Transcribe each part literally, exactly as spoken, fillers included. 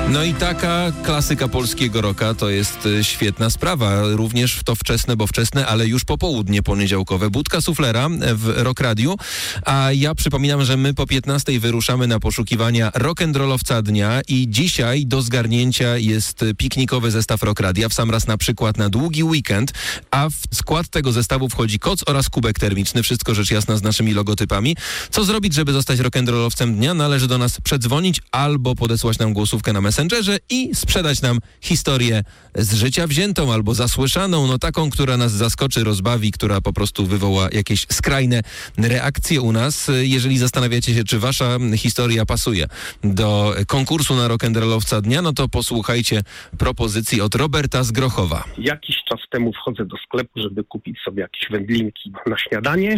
No i taka klasyka polskiego rocka to jest świetna sprawa. Również w to wczesne, bo wczesne, ale już popołudnie poniedziałkowe. Budka Suflera w Rock Radiu. A ja przypominam, że my po piętnastej wyruszamy na poszukiwania rock'n'rollowca dnia i dzisiaj do zgarnięcia jest piknikowy zestaw Rock Radia, w sam raz na przykład na długi weekend, a w skład tego zestawu wchodzi koc oraz kubek termiczny. Wszystko rzecz jasna z naszymi logotypami. Co zrobić, żeby zostać rock'n'rollowcem dnia? Należy do nas przedzwonić albo podesłać nam głosówkę na Messengerze i sprzedać nam historię z życia wziętą albo zasłyszaną, no taką, która nas zaskoczy, rozbawi, która po prostu wywoła jakieś skrajne reakcje u nas. Jeżeli zastanawiacie się, czy wasza historia pasuje do konkursu na rock'n'rollowca dnia, no to posłuchajcie propozycji od Roberta z Grochowa. Jakiś czas temu wchodzę do sklepu, żeby kupić sobie jakieś wędlinki na śniadanie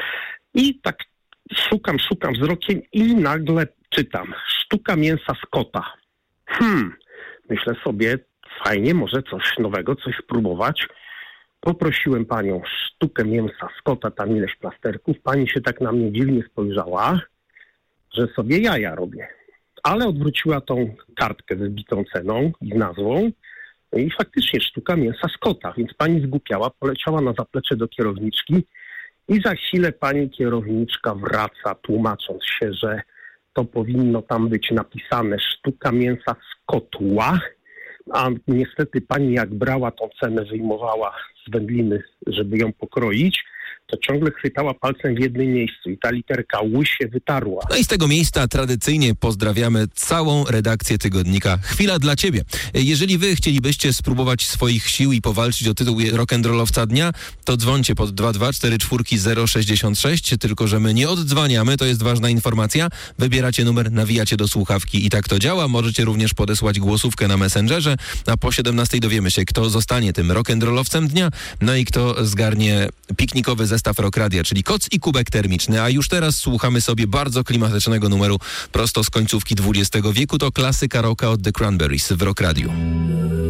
i tak szukam, szukam wzrokiem i nagle czytam: sztuka mięsa z kota. Hmm, myślę sobie, fajnie, może coś nowego, coś spróbować. Poprosiłem panią sztukę mięsa z kota, tam ileś plasterków. Pani się tak na mnie dziwnie spojrzała, że sobie jaja robię. Ale odwróciła tą kartkę ze zbitą ceną i nazwą. No i faktycznie sztuka mięsa z kota. Więc pani zgłupiała, poleciała na zaplecze do kierowniczki i za chwilę pani kierowniczka wraca, tłumacząc się, że to powinno tam być napisane sztuka mięsa z kotła, a niestety pani jak brała tą cenę, wyjmowała z wędliny, żeby ją pokroić, to ciągle chwytała palcem w jednym miejscu i ta literka ł się wytarła. No i z tego miejsca tradycyjnie pozdrawiamy całą redakcję tygodnika Chwila dla Ciebie. Jeżeli wy chcielibyście spróbować swoich sił i powalczyć o tytuł rock'n'rollowca dnia, to dzwońcie pod dwa dwa cztery cztery zero sześć sześć, tylko że my nie oddzwaniamy, to jest ważna informacja. Wybieracie numer, nawijacie do słuchawki i tak to działa. Możecie również podesłać głosówkę na Messengerze, a po siedemnastej dowiemy się, kto zostanie tym rock'n'rollowcem dnia, no i kto zgarnie piknikowy zestaw Rock Radia, czyli koc i kubek termiczny. A już teraz słuchamy sobie bardzo klimatycznego numeru prosto z końcówki dwudziestego wieku. To klasyka rocka od The Cranberries w Rock Radiu.